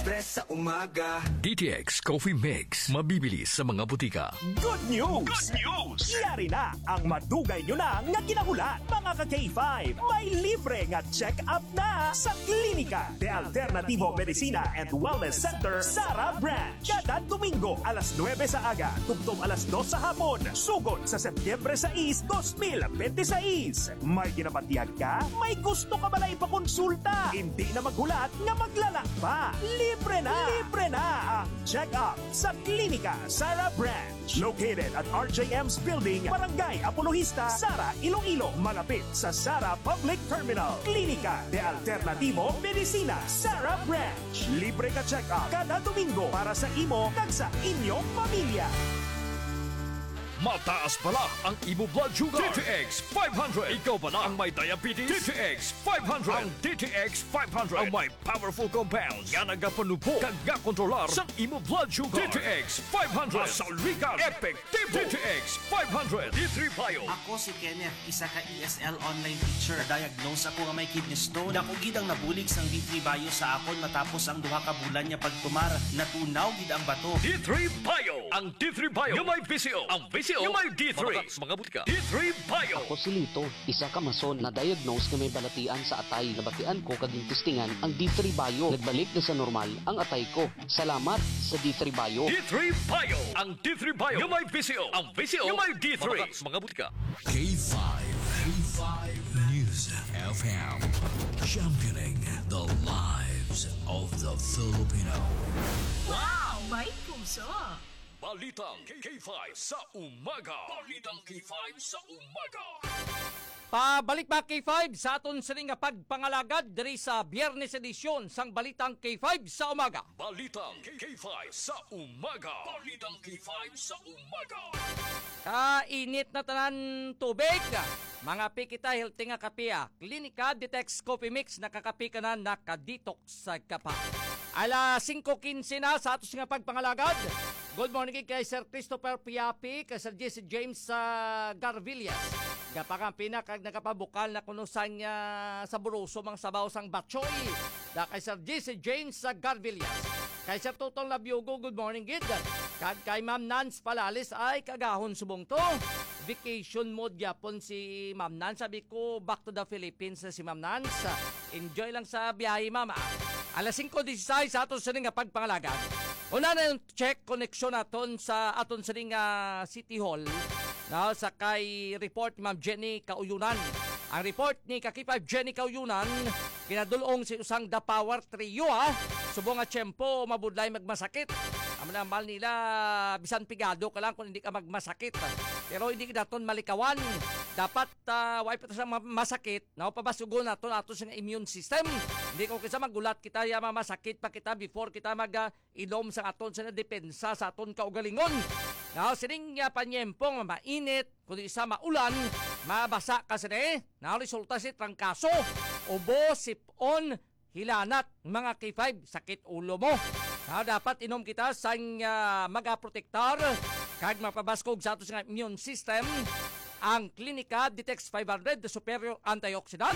Press sa umaga. DTX Coffee Mix. Mabibili sa mga butika. Good news! Good news! Iyari na ang madugay nyo na nga kinahulan. Mga ka-K5, may libre nga check-up na sa Klinika de Alternativo Medicina and Wellness Center, Sara Branch. Kada Domingo, alas 9 sa aga, tugtong alas 2 sa hapon. Sugod sa Setyembre 6, 2026. May ginapatiyag ka? May gusto ka ba na ipakonsulta? Hindi na maghulat nga maglalak pa. Libre na ang check-up sa Klinika Sara Branch. Located at RJM's Building, Barangay Apologista, Sara, Iloilo. Malapit sa Sara Public Terminal. Klinika de Alternativo Medicina, Sara Branch. Libre ka check-up kada Domingo para sa imo kag sa inyong pamilya. Mataas pala ang imo blood sugar. DTX 500. Ikaw pala ang may diabetes. DTX 500. Ang DTX 500 ang may powerful compounds nga nagapanubo kag nga kontrolar sa imo blood sugar. DTX 500. Masalwikan. Epektibo. DTX 500. D3 Bio. Ako si Kenneth, isa ka ESL online teacher. Diagnose ako nga may kidney stone. Dako gid ang nabulig sang D3 Bio sa akon matapos ang duha ka bulan niya pagtumar. Natunaw gid ang bato. D3 Bio. Ang D3 Bio yung may VCO. Ang VCO yung may D3. Mga butika. D3 Bio. Ako si Lito, isa ka mason na diagnose na may balatian sa atay. Nabatian ko kaging testingan ang D3 Bio. Nagbalik na sa normal ang atay ko. Salamat sa D3 Bio. D3 Bio. Ang D3 Bio yung may VCO. Ang VCO yung may D3. Mga butika. K5 News FM, championing the lives of the Filipino. Wow! May puso! Balitang K5 sa umaga. Balitang K5 sa umaga. Pabalik ba K5 sa aton sining nga pagpangalagad diri sa Biyernes edisyon sang Balitang K5 sa umaga. Balitang K5 sa umaga. Balitang K5 sa umaga. Kainit na tanan tubig. Mga pikita healthy nga kapiya. Klinika Detox Coffee Mix nakakapi ka na nakadetox sa kapa. Alas 5:15 na sa atos nga pagpangalagad. Good morning kay Sir Christopher Piapi, kay Sir Jesse James sa Garvillas. Gapakang pinakag nakapabukal na kunusan niya sa buruso mga sabaw sang batchoy. Da kay Sir Jesse James sa Garvillas. Kay Sir Tutong Labiogo, good morning gid. Kag kay Ma'am Nance Palalis ay kagahon subong to. Vacation mode yapon si Ma'am Nance. Sabi ko back to the Philippines si Ma'am Nance. Enjoy lang sa biyahe mama. Alas 5:16 sa aton sining nga pagpangalagan. Una na yung check connection naton sa aton sining City Hall. Now, sa kay report ni Ma'am Jenny Kauyunan. Ang report ni Kakipay Jenny Kauyunan, kinadulong si usang The Power Trio subong nga tiyempo mabudlay magmasakit. Ang namal nila bisan pigado ka lang kung hindi ka magmasakit. Pero hindi ka naton malikawan. Dapat why pa sa masakit, pabasugon naton ato sa immune system. Hindi ko kisa magulat kita ya masakit pa kita before kita mag-ilom sa aton sa depensa sa aton kaugalingon. Now, sining panyempong mainit, kundi isa maulan, mabasa ka sini. Now, resulta si trangkaso, ubo, sipon, hilanat, mga K5, sakit ulo mo. Now, dapat inom kita sa magaprotektar, kag mapabaskog sa ato sa immune system, ang Klinika Detox 500, the superior antioxidant,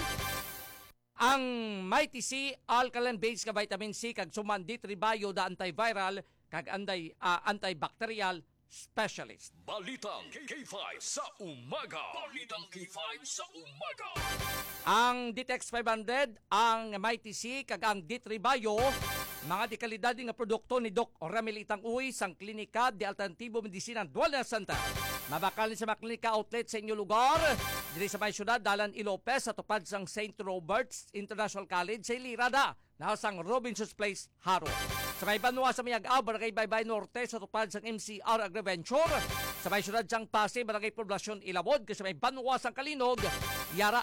ang Mighty C, alkaline-based ka vitamin C, kag suman D3 Bio, the antiviral, kag antibacterial specialist. Balitang K5 sa umaga. Balitang K5 sa umaga. Ang Detox 500, ang Mighty C, kag ang D3 Bio, mga dekalidad nga produkto ni Doc Ramil Itang Uy sang Klinika de Alternativo Medicina Wellness Center. Mabakal sa mga klinika outlet sa inyong lugar. Diri sa may syudad, Dalan Ilopez, sa tupad sang St. Robert's International College sa Ilirada, na sang Robinson's Place, Haro. Sa may Banwa sa Mayag-Aw, Barangay Baybay Norte, sa tupad sang MCR Agriventure. Sa may syudad sang Pasig, Barangay Poblasyon Ilabod, sa may Banwa sang Kalinog, Yara